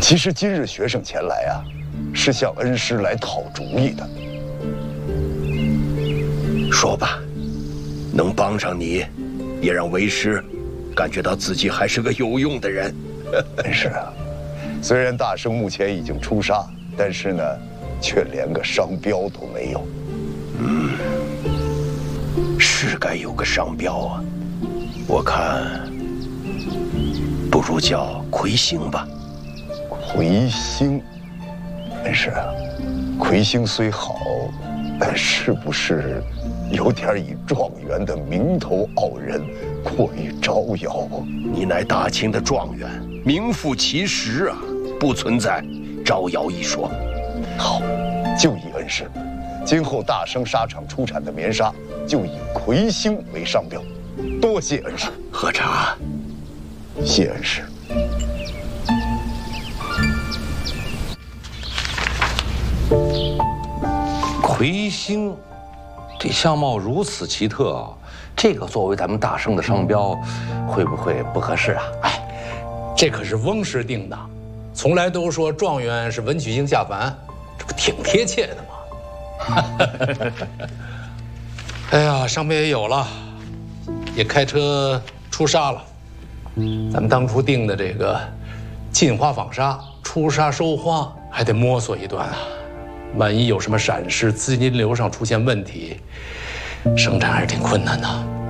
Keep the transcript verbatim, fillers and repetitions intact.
其实今日学生前来啊，是向恩师来讨主意的。 说吧，能帮上你，也让为师感觉到自己还是个有用的人。 恩师啊，虽然大圣目前已经出沙，但是呢，却连个商标都没有。 嗯，是该有个商标啊。我看，不如叫魁星吧。 魁星，恩师啊，魁星虽好，但是不是有点以状元的名头傲人，过于招摇？ 你乃大清的状元，名副其实啊，不存在招摇一说。 好，就以恩师，今后大生纱厂出产的棉纱，就以魁星为商标。多谢恩师。 喝茶。 谢恩师。 魁星，这相貌如此奇特，这个作为咱们大生的商标，会不会不合适啊？ 哎，这可是翁师定的，从来都说状元是文曲星下凡，这不挺贴切的吗？哎呀，商标也有了，也开车出沙了。咱们当初定的这个进花纺纱，出沙收花，还得摸索一段啊。万一有什么闪失，资金流上出现问题，生产还是挺困难的。